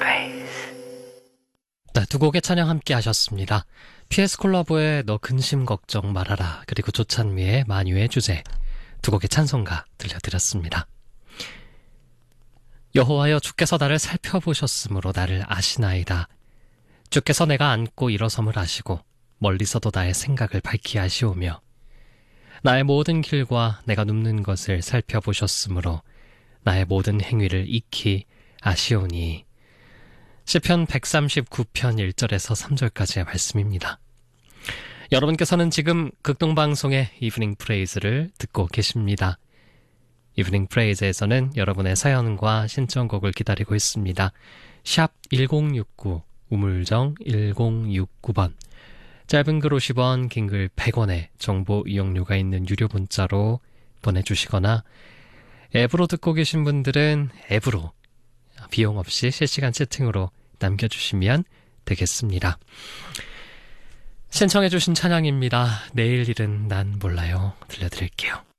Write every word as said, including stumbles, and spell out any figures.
Praise. 네, 두 곡의 찬양 함께 하셨습니다. 피에스 콜라보의 너 근심 걱정 말아라, 그리고 조찬미의 만유의 주제, 두 곡의 찬송가 들려드렸습니다. 여호와여, 주께서 나를 살펴보셨으므로 나를 아시나이다. 주께서 내가 앉고 일어섬을 아시고 멀리서도 나의 생각을 밝히 아시오며 나의 모든 길과 내가 눕는 것을 살펴보셨으므로 나의 모든 행위를 익히 아시오니. 시편 백삼십구 편 일 절에서 삼 절까지의 말씀입니다. 여러분께서는 지금 극동방송의 이브닝 프레이즈를 듣고 계십니다. 이브닝 프레이즈에서는 여러분의 사연과 신청곡을 기다리고 있습니다. 샵 일공육구, 우물정 일공육구 번, 짧은 글 오십 원, 긴 글 백 원의 정보 이용료가 있는 유료 문자로 보내주시거나, 앱으로 듣고 계신 분들은 앱으로 비용 없이 실시간 채팅으로 남겨주시면 되겠습니다. 신청해주신 찬양입니다. 내일 일은 난 몰라요. 들려드릴게요.